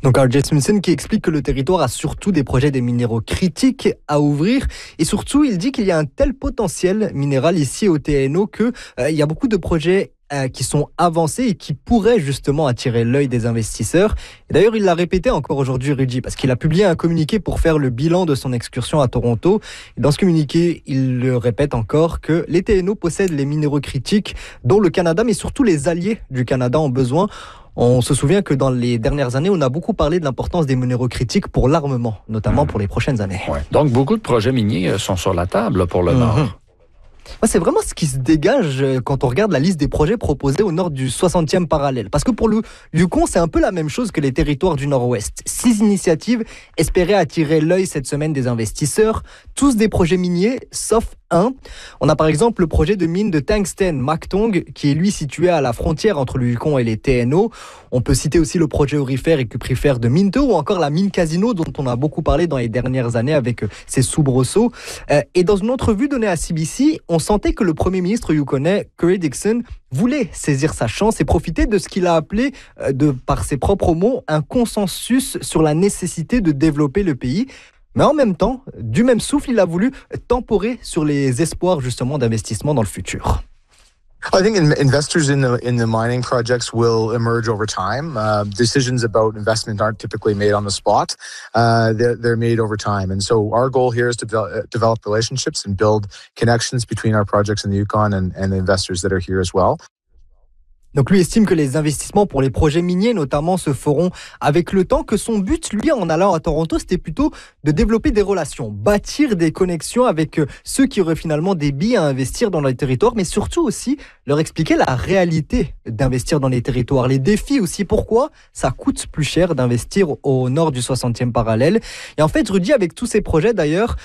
Donc R.J. Simpson qui explique que le territoire a surtout des projets des minéraux critiques à ouvrir et surtout il dit qu'il y a un tel potentiel minéral ici au TNO que il y a beaucoup de projets qui sont avancés et qui pourraient justement attirer l'œil des investisseurs. Et d'ailleurs, il l'a répété encore aujourd'hui, Rudy, parce qu'il a publié un communiqué pour faire le bilan de son excursion à Toronto. Et dans ce communiqué, il le répète encore que les TNO possèdent les minéraux critiques dont le Canada, mais surtout les alliés du Canada ont besoin. On se souvient que dans les dernières années, on a beaucoup parlé de l'importance des minéraux critiques pour l'armement, notamment pour les prochaines années. Ouais. Donc, beaucoup de projets miniers sont sur la table là, pour le Nord. Ouais, c'est vraiment ce qui se dégage quand on regarde la liste des projets proposés au nord du 60e parallèle. Parce que pour le Yukon, c'est un peu la même chose que les territoires du Nord-Ouest. 6 initiatives espéraient attirer l'œil cette semaine des investisseurs, tous des projets miniers, sauf un. On a par exemple le projet de mine de tungstène Mactong, qui est lui situé à la frontière entre le Yukon et les TNO. On peut citer aussi le projet aurifère et cuprifère de Minto, ou encore la mine Casino, dont on a beaucoup parlé dans les dernières années avec ses soubresauts. Et dans une entrevue donnée à CBC, on sentait que le premier ministre yukonnais, Curry Dixon, voulait saisir sa chance et profiter de ce qu'il a appelé, par ses propres mots, un consensus sur la nécessité de développer le pays. Mais en même temps, du même souffle, il a voulu temporer sur les espoirs justement d'investissement dans le futur. I think investors in the mining projects will emerge over time. Decisions about investment aren't typically made on the spot. They're made over time. And so our goal here is to develop relationships and build connections between our projects in the Yukon and the investors that are here as well. Donc lui estime que les investissements pour les projets miniers notamment se feront avec le temps, que son but, lui, en allant à Toronto, c'était plutôt de développer des relations, bâtir des connexions avec ceux qui auraient finalement des billes à investir dans les territoires, mais surtout aussi leur expliquer la réalité d'investir dans les territoires, les défis aussi, pourquoi ça coûte plus cher d'investir au nord du 60e parallèle. Et en fait, Rudy, avec tous ces projets d'ailleurs,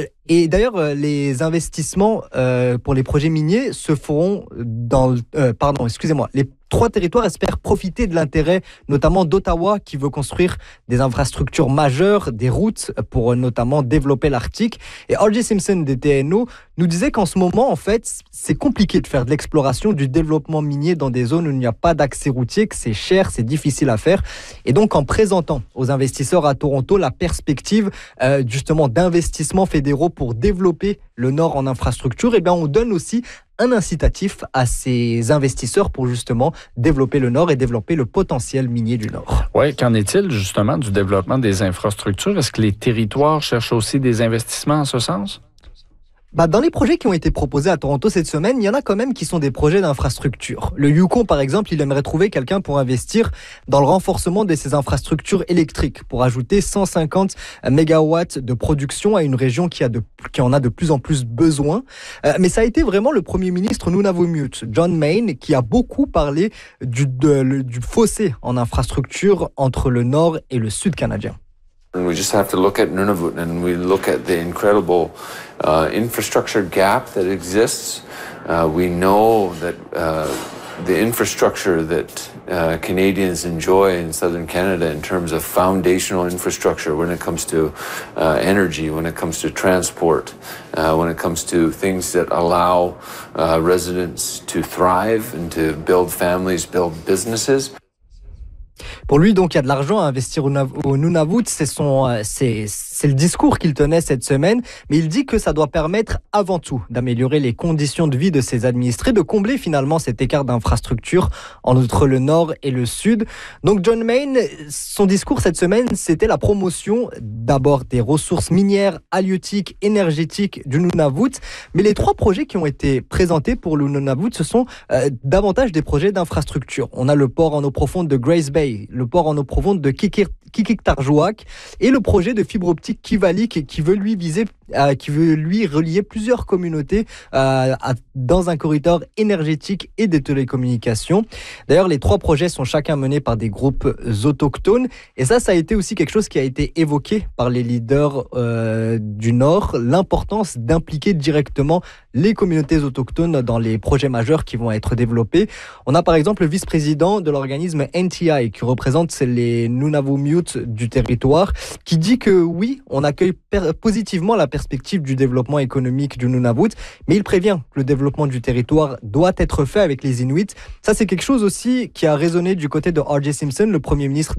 les investissements pour les projets miniers se feront dans... Les 3 territoires espèrent profiter de l'intérêt, notamment d'Ottawa, qui veut construire des infrastructures majeures, des routes pour notamment développer l'Arctique. Et R.J. Simpson des TNO nous disait qu'en ce moment, en fait, c'est compliqué de faire de l'exploration, du développement minier dans des zones où il n'y a pas d'accès routier, que c'est cher, c'est difficile à faire. Et donc, en présentant aux investisseurs à Toronto la perspective justement d'investissements fédéraux pour développer le Nord en infrastructure, eh bien, on donne aussi un incitatif à ces investisseurs pour justement développer le Nord et développer le potentiel minier du Nord. Oui, qu'en est-il justement du développement des infrastructures? Est-ce que les territoires cherchent aussi des investissements en ce sens? Dans les projets qui ont été proposés à Toronto cette semaine, il y en a quand même qui sont des projets d'infrastructure. Le Yukon, par exemple, il aimerait trouver quelqu'un pour investir dans le renforcement de ses infrastructures électriques, pour ajouter 150 mégawatts de production à une région qui en a de plus en plus besoin. Mais ça a été vraiment le premier ministre Nunavummiut, John Mayne, qui a beaucoup parlé du fossé en infrastructure entre le nord et le sud canadien. We just have to look at Nunavut and we look at the incredible infrastructure gap that exists. We know that the infrastructure that Canadians enjoy in southern Canada in terms of foundational infrastructure when it comes to energy, when it comes to transport, when it comes to things that allow residents to thrive and to build families, build businesses. Pour lui, donc, il y a de l'argent à investir au Nunavut. C'est le discours qu'il tenait cette semaine. Mais il dit que ça doit permettre avant tout d'améliorer les conditions de vie de ses administrés, de combler finalement cet écart d'infrastructure entre le Nord et le Sud. Donc John Mayne, son discours cette semaine, c'était la promotion d'abord des ressources minières, halieutiques, énergétiques du Nunavut. Mais les 3 projets qui ont été présentés pour le Nunavut, ce sont davantage des projets d'infrastructure. On a le port en eau profonde de Grace Bay, le port en eau profonde de Qikiqtarjuaq et le projet de fibre optique Kivalliq qui veut lui relier plusieurs communautés dans un corridor énergétique et des télécommunications. D'ailleurs, les 3 projets sont chacun menés par des groupes autochtones et ça a été aussi quelque chose qui a été évoqué par les leaders du Nord, l'importance d'impliquer directement les communautés autochtones dans les projets majeurs qui vont être développés. On a par exemple le vice-président de l'organisme NTI qui représente les Nunavummiut du territoire, qui dit que oui, on accueille positivement la perspective du développement économique du Nunavut, mais il prévient que le développement du territoire doit être fait avec les Inuits. Ça, c'est quelque chose aussi qui a résonné du côté de R.J. Simpson, le premier ministre